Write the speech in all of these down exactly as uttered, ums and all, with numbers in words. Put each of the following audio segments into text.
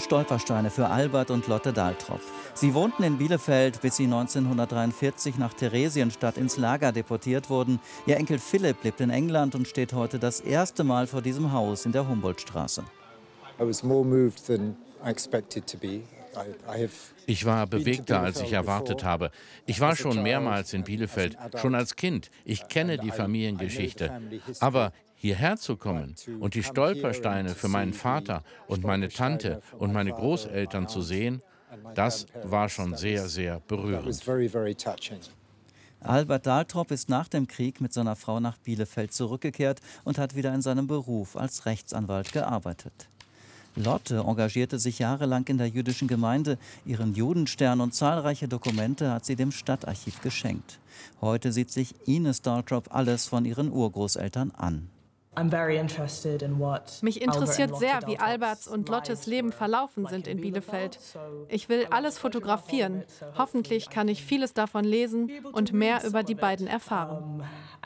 Stolpersteine für Albert und Lotte Daltrop. Sie wohnten in Bielefeld, bis sie neunzehnhundertdreiundvierzig nach Theresienstadt ins Lager deportiert wurden. Ihr Enkel Philipp lebt in England und steht heute das erste Mal vor diesem Haus in der Humboldtstraße. Ich war bewegter, als ich erwartet habe. Ich war schon mehrmals in Bielefeld, schon als Kind. Ich kenne die Familiengeschichte. Aber hierher zu kommen und die Stolpersteine für meinen Vater und meine Tante und meine Großeltern zu sehen, das war schon sehr, sehr berührend. Albert Daltrop ist nach dem Krieg mit seiner Frau nach Bielefeld zurückgekehrt und hat wieder in seinem Beruf als Rechtsanwalt gearbeitet. Lotte engagierte sich jahrelang in der jüdischen Gemeinde. Ihren Judenstern und zahlreiche Dokumente hat sie dem Stadtarchiv geschenkt. Heute sieht sich Ines Daltrop alles von ihren Urgroßeltern an. Mich interessiert sehr, wie Alberts und Lottes Leben verlaufen sind in Bielefeld. Ich will alles fotografieren. Hoffentlich kann ich vieles davon lesen und mehr über die beiden erfahren.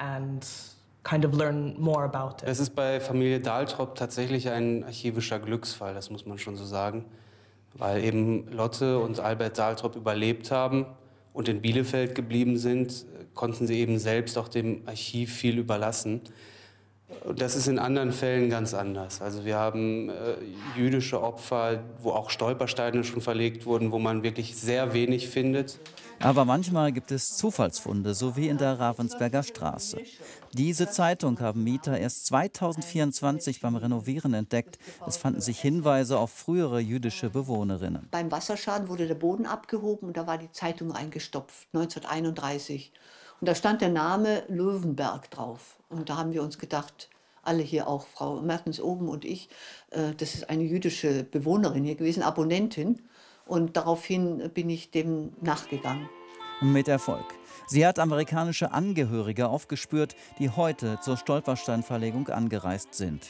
Es ist bei Familie Daltrop tatsächlich ein archivischer Glücksfall, das muss man schon so sagen, weil eben Lotte und Albert Daltrop überlebt haben und in Bielefeld geblieben sind, konnten sie eben selbst auch dem Archiv viel überlassen. Und das ist in anderen Fällen ganz anders. Also wir haben äh, jüdische Opfer, wo auch Stolpersteine schon verlegt wurden, wo man wirklich sehr wenig findet. Aber manchmal gibt es Zufallsfunde, so wie in der Ravensberger Straße. Diese Zeitung haben Mieter erst zweitausendvierundzwanzig beim Renovieren entdeckt. Es fanden sich Hinweise auf frühere jüdische Bewohnerinnen. Beim Wasserschaden wurde der Boden abgehoben und da war die Zeitung eingestopft, neunzehnhunderteinunddreißig. Und da stand der Name Löwenberg drauf. Und da haben wir uns gedacht, alle hier, auch Frau Mertens oben und ich, äh, das ist eine jüdische Bewohnerin hier gewesen, Abonnentin. Und daraufhin bin ich dem nachgegangen. Mit Erfolg. Sie hat amerikanische Angehörige aufgespürt, die heute zur Stolpersteinverlegung angereist sind.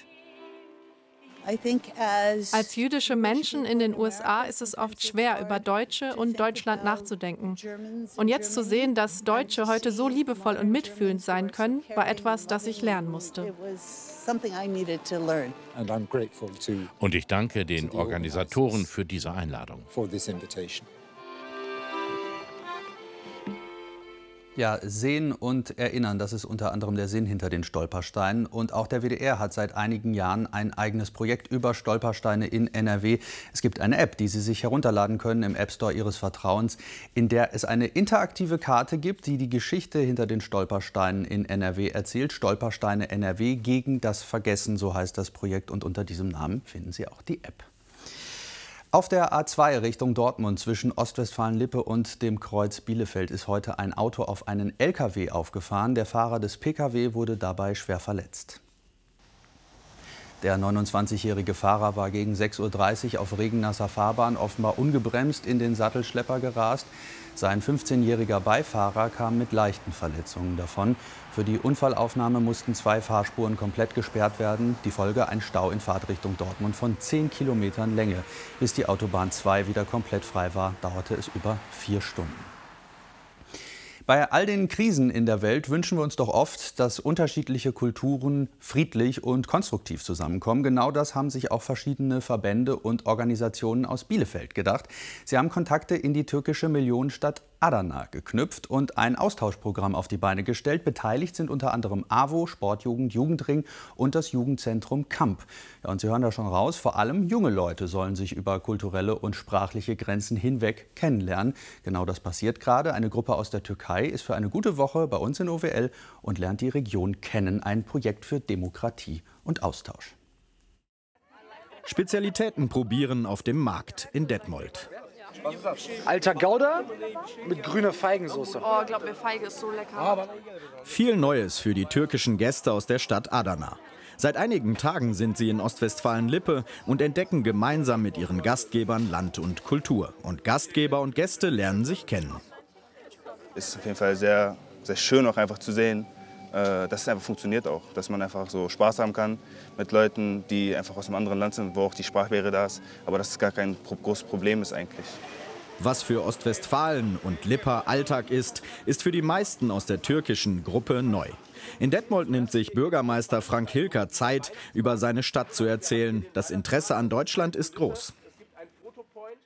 Als jüdische Menschen in den U S A ist es oft schwer, über Deutsche und Deutschland nachzudenken. Und jetzt zu sehen, dass Deutsche heute so liebevoll und mitfühlend sein können, war etwas, das ich lernen musste. Und ich danke den Organisatoren für diese Einladung. Ja, sehen und erinnern, das ist unter anderem der Sinn hinter den Stolpersteinen. Und auch der W D R hat seit einigen Jahren ein eigenes Projekt über Stolpersteine in N R W. Es gibt eine App, die Sie sich herunterladen können im App Store Ihres Vertrauens, in der es eine interaktive Karte gibt, die die Geschichte hinter den Stolpersteinen in N R W erzählt. Stolpersteine N R W gegen das Vergessen, so heißt das Projekt. Und unter diesem Namen finden Sie auch die App. Auf der A zwei Richtung Dortmund zwischen Ostwestfalen-Lippe und dem Kreuz Bielefeld ist heute ein Auto auf einen L K W aufgefahren. Der Fahrer des P K W wurde dabei schwer verletzt. Der neunundzwanzigjährige Fahrer war gegen sechs Uhr dreißig auf regennasser Fahrbahn offenbar ungebremst in den Sattelschlepper gerast. Sein fünfzehnjähriger Beifahrer kam mit leichten Verletzungen davon. Für die Unfallaufnahme mussten zwei Fahrspuren komplett gesperrt werden. Die Folge: ein Stau in Fahrtrichtung Dortmund von zehn Kilometern Länge. Bis die Autobahn zwei wieder komplett frei war, dauerte es über vier Stunden. Bei all den Krisen in der Welt wünschen wir uns doch oft, dass unterschiedliche Kulturen friedlich und konstruktiv zusammenkommen. Genau das haben sich auch verschiedene Verbände und Organisationen aus Bielefeld gedacht. Sie haben Kontakte in die türkische Millionenstadt Adana geknüpft und ein Austauschprogramm auf die Beine gestellt. Beteiligt sind unter anderem A W O, Sportjugend, Jugendring und das Jugendzentrum Kamp. Ja, und Sie hören da schon raus, vor allem junge Leute sollen sich über kulturelle und sprachliche Grenzen hinweg kennenlernen. Genau das passiert gerade. Eine Gruppe aus der Türkei ist für eine gute Woche bei uns in O W L und lernt die Region kennen. Ein Projekt für Demokratie und Austausch. Spezialitäten probieren auf dem Markt in Detmold. Alter Gouda mit grüner Feigensauce. Oh, ich glaube, Feige ist so lecker. Viel Neues für die türkischen Gäste aus der Stadt Adana. Seit einigen Tagen sind sie in Ostwestfalen-Lippe und entdecken gemeinsam mit ihren Gastgebern Land und Kultur. Und Gastgeber und Gäste lernen sich kennen. Es ist auf jeden Fall sehr, sehr schön auch einfach zu sehen, dass es einfach funktioniert auch. Dass man einfach so Spaß haben kann mit Leuten, die einfach aus einem anderen Land sind, wo auch die Sprachbarriere da ist. Aber dass es gar kein großes Problem ist eigentlich. Was für Ostwestfalen und Lipper Alltag ist, ist für die meisten aus der türkischen Gruppe neu. In Detmold nimmt sich Bürgermeister Frank Hilker Zeit, über seine Stadt zu erzählen. Das Interesse an Deutschland ist groß.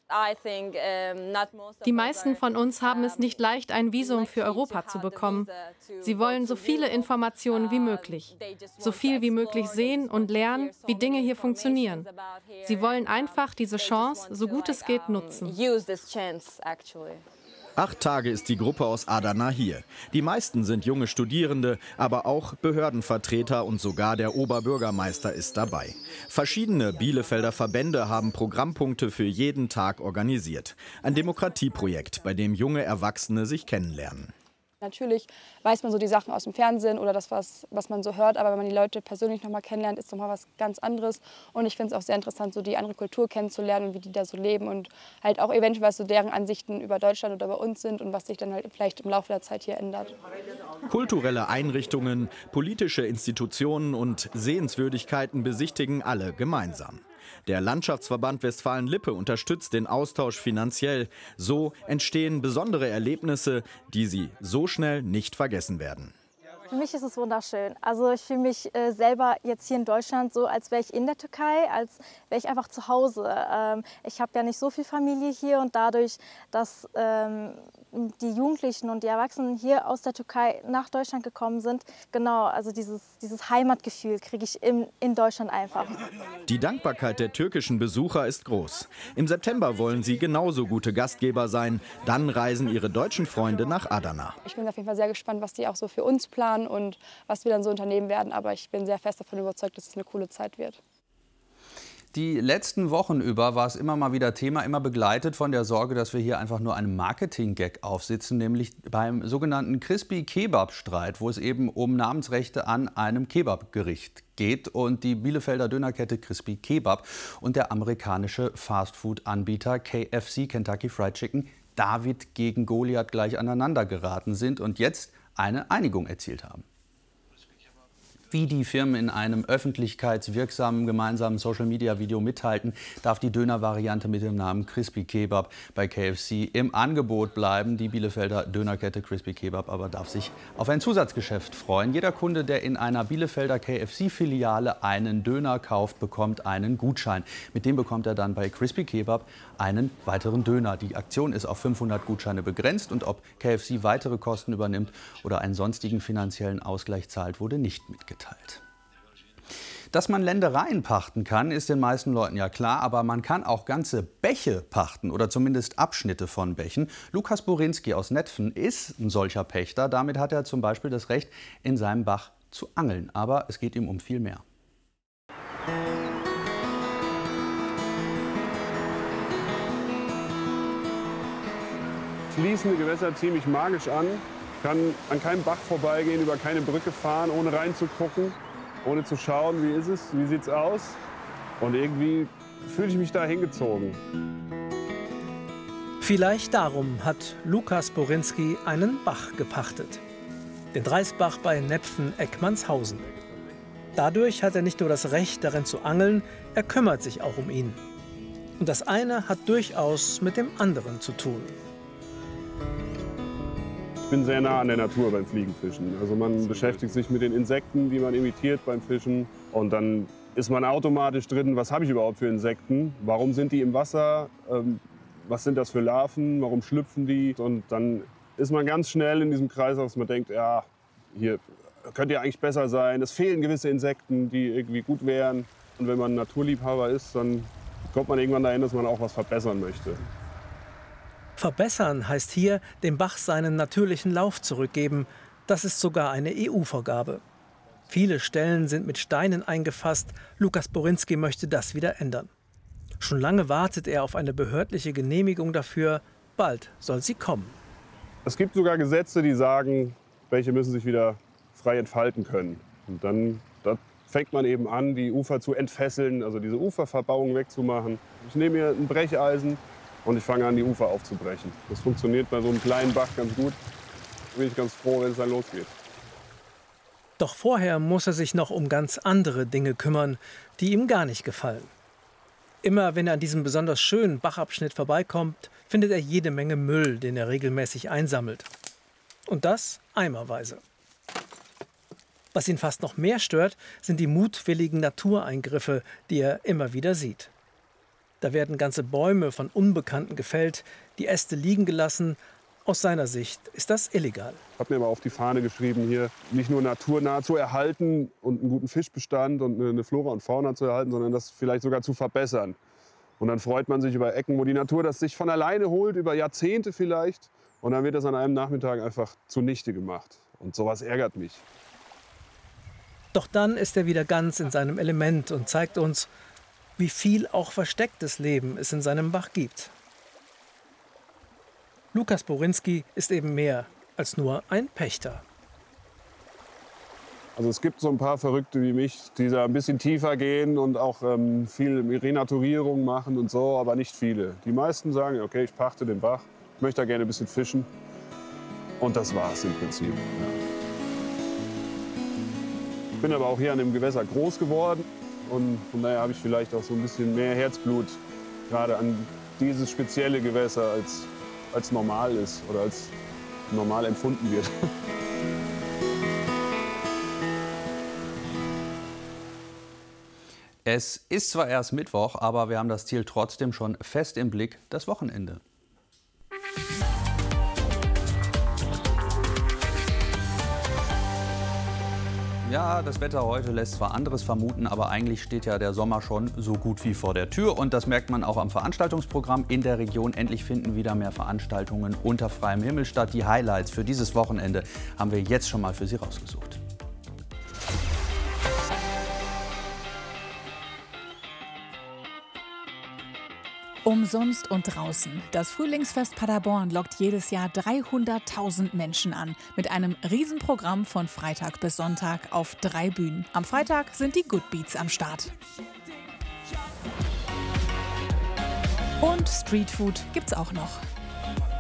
Die meisten von uns haben es nicht leicht, ein Visum für Europa zu bekommen. Sie wollen so viele Informationen wie möglich, so viel wie möglich sehen und lernen, wie Dinge hier funktionieren. Sie wollen einfach diese Chance, so gut es geht, nutzen. Acht Tage ist die Gruppe aus Adana hier. Die meisten sind junge Studierende, aber auch Behördenvertreter und sogar der Oberbürgermeister ist dabei. Verschiedene Bielefelder Verbände haben Programmpunkte für jeden Tag organisiert. Ein Demokratieprojekt, bei dem junge Erwachsene sich kennenlernen. Natürlich weiß man so die Sachen aus dem Fernsehen oder das, was, was man so hört, aber wenn man die Leute persönlich noch mal kennenlernt, ist noch mal was ganz anderes. Und ich finde es auch sehr interessant, so die andere Kultur kennenzulernen und wie die da so leben und halt auch eventuell, was so deren Ansichten über Deutschland oder über uns sind und was sich dann halt vielleicht im Laufe der Zeit hier ändert. Kulturelle Einrichtungen, politische Institutionen und Sehenswürdigkeiten besichtigen alle gemeinsam. Der Landschaftsverband Westfalen-Lippe unterstützt den Austausch finanziell. So entstehen besondere Erlebnisse, die Sie so schnell nicht vergessen werden. Für mich ist es wunderschön. Also ich fühle mich äh, selber jetzt hier in Deutschland so, als wäre ich in der Türkei, als wäre ich einfach zu Hause. Ähm, ich habe ja nicht so viel Familie hier und dadurch, dass ähm, die Jugendlichen und die Erwachsenen hier aus der Türkei nach Deutschland gekommen sind, genau, also dieses, dieses Heimatgefühl kriege ich in, in Deutschland einfach. Die Dankbarkeit der türkischen Besucher ist groß. Im September wollen sie genauso gute Gastgeber sein. Dann reisen ihre deutschen Freunde nach Adana. Ich bin auf jeden Fall sehr gespannt, was die auch so für uns planen und was wir dann so unternehmen werden. Aber ich bin sehr fest davon überzeugt, dass es eine coole Zeit wird. Die letzten Wochen über war es immer mal wieder Thema, immer begleitet von der Sorge, dass wir hier einfach nur einen Marketing-Gag aufsitzen, nämlich beim sogenannten Crispy-Kebab-Streit, wo es eben um Namensrechte an einem Kebab-Gericht geht und die Bielefelder Dönerkette Crispy Kebab und der amerikanische Fastfood-Anbieter K F C, Kentucky Fried Chicken, David gegen Goliath gleich aneinander geraten sind und jetzt eine Einigung erzielt haben. Wie die Firmen in einem öffentlichkeitswirksamen gemeinsamen Social-Media-Video mithalten, darf die Döner-Variante mit dem Namen Crispy Kebab bei K F C im Angebot bleiben. Die Bielefelder Dönerkette Crispy Kebab aber darf sich auf ein Zusatzgeschäft freuen. Jeder Kunde, der in einer Bielefelder K F C-Filiale einen Döner kauft, bekommt einen Gutschein. Mit dem bekommt er dann bei Crispy Kebab einen weiteren Döner. Die Aktion ist auf fünfhundert Gutscheine begrenzt und ob K F C weitere Kosten übernimmt oder einen sonstigen finanziellen Ausgleich zahlt, wurde nicht mitgeteilt. Dass man Ländereien pachten kann, ist den meisten Leuten ja klar, aber man kann auch ganze Bäche pachten oder zumindest Abschnitte von Bächen. Lukas Borinski aus Netphen ist ein solcher Pächter. Damit hat er zum Beispiel das Recht, in seinem Bach zu angeln. Aber es geht ihm um viel mehr. Fließende Gewässer ziemlich magisch an. Kann an keinem Bach vorbeigehen, über keine Brücke fahren, ohne reinzugucken, ohne zu schauen, wie ist es, wie sieht's aus. Und irgendwie fühle ich mich da hingezogen. Vielleicht darum hat Lukas Borinski einen Bach gepachtet. Den Dreisbach bei Nepfen-Eckmannshausen. Dadurch hat er nicht nur das Recht, darin zu angeln, er kümmert sich auch um ihn. Und das eine hat durchaus mit dem anderen zu tun. Ich bin sehr nah an der Natur beim Fliegenfischen. Also man beschäftigt sich mit den Insekten, die man imitiert beim Fischen. Und dann ist man automatisch drin, was habe ich überhaupt für Insekten? Warum sind die im Wasser? Ähm, was sind das für Larven? Warum schlüpfen die? Und dann ist man ganz schnell in diesem Kreis, dass man denkt, ja, hier könnte ja eigentlich besser sein. Es fehlen gewisse Insekten, die irgendwie gut wären. Und wenn man Naturliebhaber ist, dann kommt man irgendwann dahin, dass man auch was verbessern möchte. Verbessern heißt hier, dem Bach seinen natürlichen Lauf zurückgeben. Das ist sogar eine E U-Vorgabe. Viele Stellen sind mit Steinen eingefasst. Lukas Borinski möchte das wieder ändern. Schon lange wartet er auf eine behördliche Genehmigung dafür. Bald soll sie kommen. Es gibt sogar Gesetze, die sagen, welche müssen sich wieder frei entfalten können. Und dann da fängt man eben an, die Ufer zu entfesseln, also diese Uferverbauung wegzumachen. Ich nehme mir ein Brecheisen und ich fange an, die Ufer aufzubrechen. Das funktioniert bei so einem kleinen Bach ganz gut. Da bin ich ganz froh, wenn es dann losgeht. Doch vorher muss er sich noch um ganz andere Dinge kümmern, die ihm gar nicht gefallen. Immer wenn er an diesem besonders schönen Bachabschnitt vorbeikommt, findet er jede Menge Müll, den er regelmäßig einsammelt. Und das eimerweise. Was ihn fast noch mehr stört, sind die mutwilligen Natureingriffe, die er immer wieder sieht. Da werden ganze Bäume von Unbekannten gefällt, die Äste liegen gelassen. Aus seiner Sicht ist das illegal. Ich habe mir aber auf die Fahne geschrieben, hier nicht nur naturnah zu erhalten und einen guten Fischbestand und eine Flora und Fauna zu erhalten, sondern das vielleicht sogar zu verbessern. Und dann freut man sich über Ecken, wo die Natur das sich von alleine holt, über Jahrzehnte vielleicht. Und dann wird das an einem Nachmittag einfach zunichte gemacht. Und sowas ärgert mich. Doch dann ist er wieder ganz in seinem Element und zeigt uns, wie viel auch verstecktes Leben es in seinem Bach gibt. Lukas Borinski ist eben mehr als nur ein Pächter. Also es gibt so ein paar Verrückte wie mich, die da ein bisschen tiefer gehen und auch ähm, viel Renaturierung machen und so, aber nicht viele. Die meisten sagen, okay, ich pachte den Bach, ich möchte da gerne ein bisschen fischen. Und das war's im Prinzip. Ja. Ich bin aber auch hier an dem Gewässer groß geworden und von daher habe ich vielleicht auch so ein bisschen mehr Herzblut gerade an dieses spezielle Gewässer als als normal ist oder als normal empfunden wird. Es ist zwar erst Mittwoch, aber wir haben das Ziel trotzdem schon fest im Blick, das Wochenende. Ja, das Wetter heute lässt zwar anderes vermuten, aber eigentlich steht ja der Sommer schon so gut wie vor der Tür. Und das merkt man auch am Veranstaltungsprogramm in der Region. Endlich finden wieder mehr Veranstaltungen unter freiem Himmel statt. Die Highlights für dieses Wochenende haben wir jetzt schon mal für Sie rausgesucht. Umsonst und draußen. Das Frühlingsfest Paderborn lockt jedes Jahr dreihunderttausend Menschen an. Mit einem Riesenprogramm von Freitag bis Sonntag auf drei Bühnen. Am Freitag sind die Good Beats am Start. Und Streetfood gibt's auch noch.